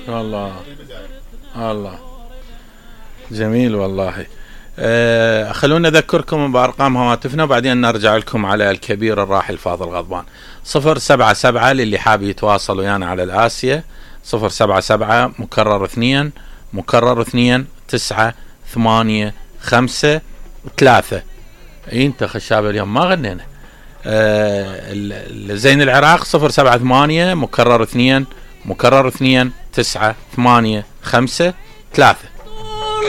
والله الله جميل والله. خلونا نذكركم بأرقام هواتفنا وبعدين نرجع لكم على الكبير الراحل فاضل غضبان. 077 للي حاب يتواصل ويانا على الآسيا، 077 مكرر 2 مكرر 2 9 8 5 3. انت خشاب اليوم ما غنينا. زين العراق 078 مكرر 2 مكرر 2 9 8 5 3.